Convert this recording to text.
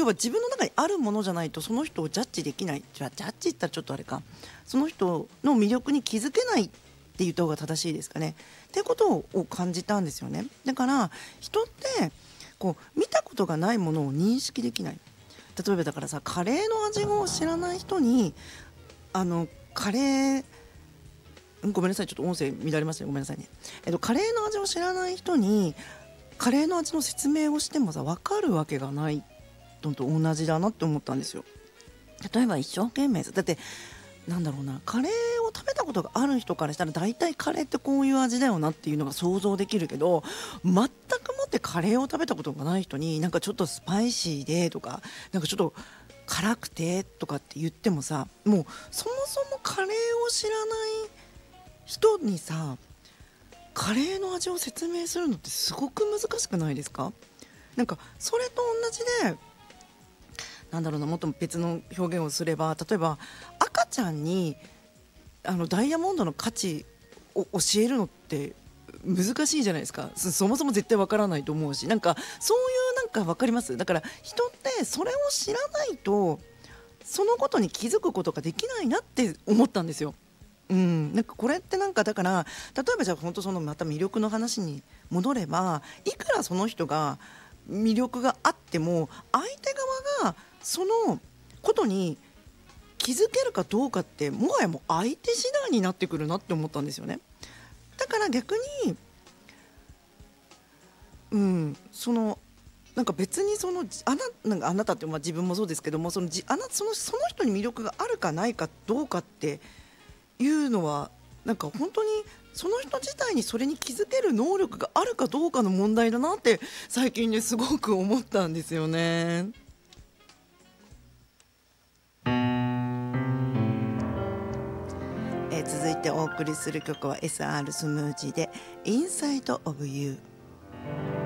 要は自分の中にあるものじゃないとその人をジャッジできない。じゃあジャッジって言ったらちょっとあれか、その人の魅力に気づけないって言った方が正しいですかねっていうことを感じたんですよね。だから人ってこう見たことがないものを認識できない。例えばだからさ、カレーの味を知らない人にカレー、ごめんなさい、ちょっと音声乱れましたよ、ごめんなさいね。カレーの味を知らない人にカレーの味の説明をしてもさ、分かるわけがないのと同じだなって思ったんですよ。例えば一生懸命だってなんだろうな、カレーを食べたことがある人からしたら大体カレーってこういう味だよなっていうのが想像できるけど、全くもってカレーを食べたことがない人になんかちょっとスパイシーでとか、なんかちょっと辛くてとかって言ってもさ、もうそもそもカレーを知らない人にさ、カレーの味を説明するのってすごく難しくないですか？なんかそれと同じで、なんだろうな、もっと別の表現をすれば、例えば赤ちゃんにダイヤモンドの価値を教えるのって難しいじゃないですか。そもそも絶対わからないと思うし、なんかそういうなんかわかります。だから人ってそれを知らないとそのことに気づくことができないなって思ったんですよ。なんかこれってなんかだから、例えばじゃあ本当そのまた魅力の話に戻れば、いくらその人が魅力があっても相手側がそのことに気づけるかどうかってもはやもう相手次第になってくるなって思ったんですよね。だから逆に、そのなんか別になんかあなたって、自分もそうですけども、その人に魅力があるかないかどうかっていうのはなんか本当にその人自体にそれに気づける能力があるかどうかの問題だなって最近ねすごく思ったんですよね。続いてお送りする曲は SR スムージーで Inside of You。